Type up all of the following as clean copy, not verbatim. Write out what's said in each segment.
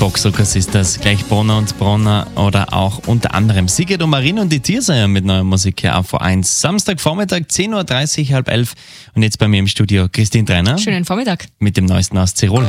Boxruckers ist das. Gleich Brunner und Brunner oder auch unter anderem Sigrid und Marine und die Tierseier mit neuer Musik hier auf V1. Samstagvormittag 10.30 Uhr, halb 11. Und jetzt bei mir im Studio Christine Treiner. Schönen Vormittag. Mit dem Neuesten aus Tirol.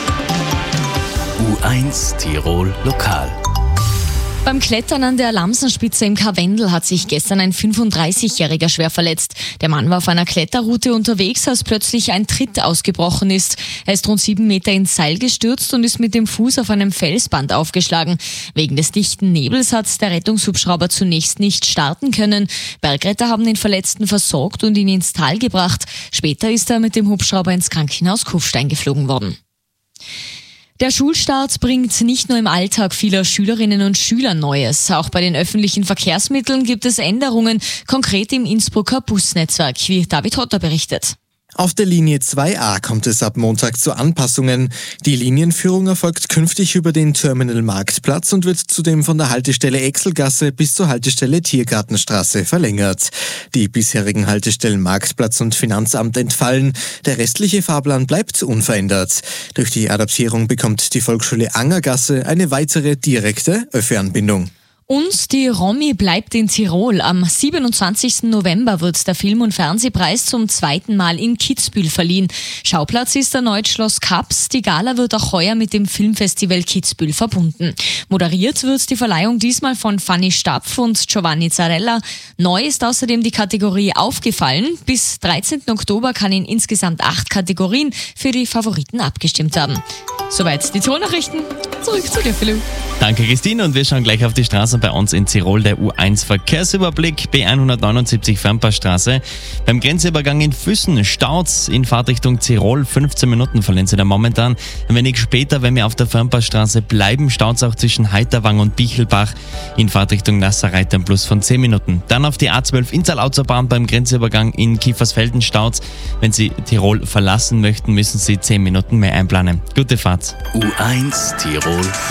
U1 Tirol Lokal. Beim Klettern an der Lamsenspitze im Karwendel hat sich gestern ein 35-Jähriger schwer verletzt. Der Mann war auf einer Kletterroute unterwegs, als plötzlich ein Tritt ausgebrochen ist. Er ist rund 7 Meter ins Seil gestürzt und ist mit dem Fuß auf einem Felsband aufgeschlagen. Wegen des dichten Nebels hat der Rettungshubschrauber zunächst nicht starten können. Bergretter haben den Verletzten versorgt und ihn ins Tal gebracht. Später ist er mit dem Hubschrauber ins Krankenhaus Kufstein geflogen worden. Der Schulstart bringt nicht nur im Alltag vieler Schülerinnen und Schüler Neues. Auch bei den öffentlichen Verkehrsmitteln gibt es Änderungen, konkret im Innsbrucker Busnetzwerk, wie David Hotter berichtet. Auf der Linie 2a kommt es ab Montag zu Anpassungen. Die Linienführung erfolgt künftig über den Terminal Marktplatz und wird zudem von der Haltestelle Exelgasse bis zur Haltestelle Tiergartenstraße verlängert. Die bisherigen Haltestellen Marktplatz und Finanzamt entfallen. Der restliche Fahrplan bleibt unverändert. Durch die Adaptierung bekommt die Volksschule Angergasse eine weitere direkte ÖV-Anbindung. Und die Romy bleibt in Tirol. Am 27. November wird der Film- und Fernsehpreis zum 2. Mal in Kitzbühel verliehen. Schauplatz ist erneut Schloss Kaps. Die Gala wird auch heuer mit dem Filmfestival Kitzbühel verbunden. Moderiert wird die Verleihung diesmal von Fanny Stapf und Giovanni Zarella. Neu ist außerdem die Kategorie Aufgefallen. Bis 13. Oktober kann in insgesamt 8 Kategorien für die Favoriten abgestimmt werden. Soweit die Tirol-Nachrichten. Zurück zu dir, Philipp. Danke, Christine. Und wir schauen gleich auf die Straße bei uns in Tirol. Der U1 Verkehrsüberblick, B179 Fernpassstraße. Beim Grenzübergang in Füssen staut's in Fahrtrichtung Tirol. 15 Minuten verlieren Sie da momentan. Ein wenig später, wenn wir auf der Fernpassstraße bleiben, staut's auch zwischen Heiterwang und Bichelbach in Fahrtrichtung Nasserreiter ein Plus von 10 Minuten. Dann auf die A12 Inntal-Autobahn beim Grenzübergang in Kiefersfelden staut's. Wenn Sie Tirol verlassen möchten, müssen Sie 10 Minuten mehr einplanen. Gute Fahrt. U1 Tirol